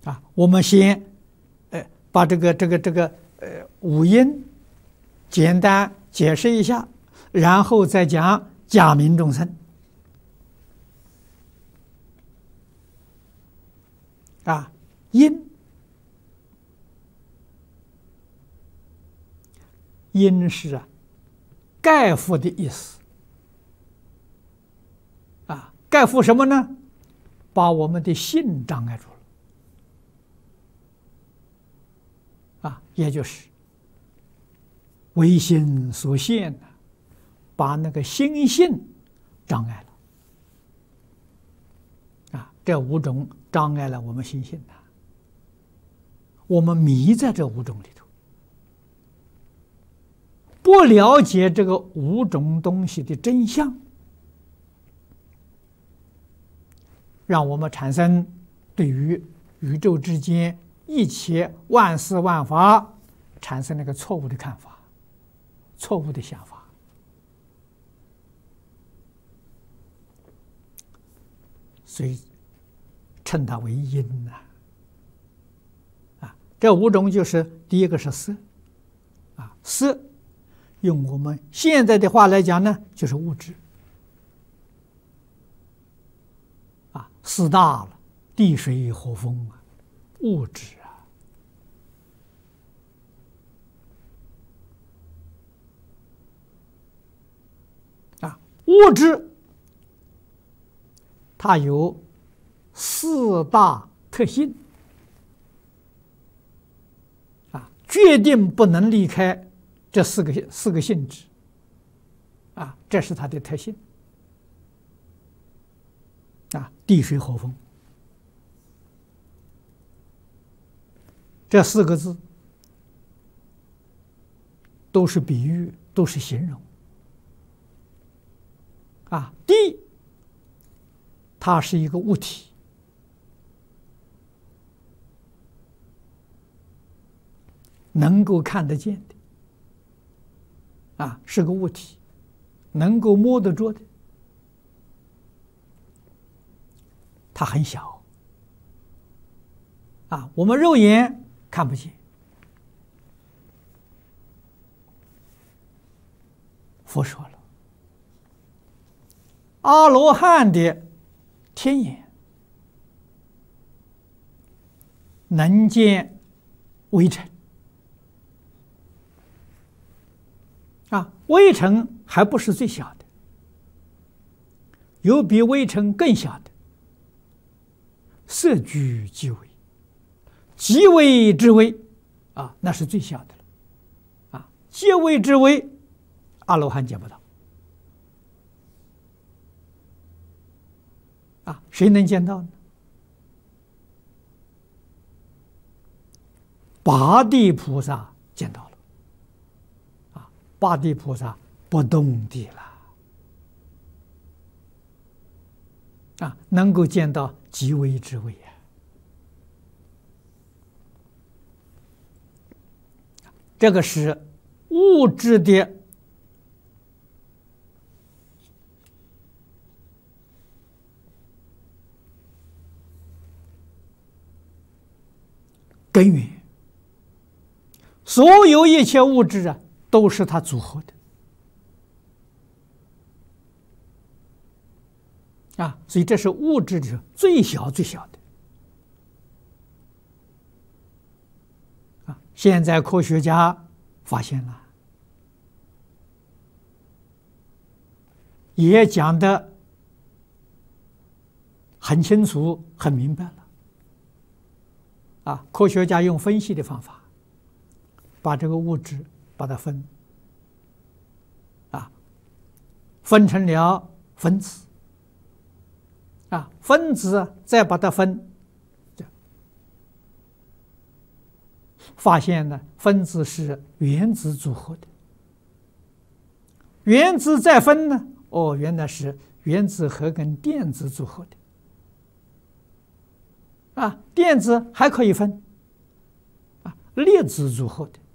我们先把五音简单解释一下，然后再讲假名众生。因是盖覆的意思。盖覆什么呢？把我们的心障碍住了。也就是唯心所现的，把那个心性障碍了。这五种障碍了我们心性我们迷在这五种里头，不了解这个五种东西的真相，让我们产生对于宇宙之间一切万事万法产生那个错误的看法、错误的想法。所以称它为因这五种就是第一个是色色用我们现在的话来讲呢，就是物质四大了，地水火风物质物质它有四大特性决定不能离开这四个性质这是它的特性地水火风这四个字都是比喻，都是形容地它是一个物体，能够看得见的是个物体，能够摸得着的，它很小我们肉眼看不见。佛说了，阿罗汉的天眼能见微尘微尘还不是最小的，有比微尘更小的，色居极微，极微之微那是最小的了极微之微阿罗汉见不到谁能见到呢？八地菩萨见到了八地菩萨不动地了能够见到极微之微这个是物质的根源。所有一切物质都是它组合的所以这是物质的最小最小的现在科学家发现了，也讲得很清楚很明白了科学家用分析的方法把这个物质把它分成了分子分子再把它发现呢分子是原子组合的，原子再分呢原来是原子核跟电子组合的电子还可以分粒子组合的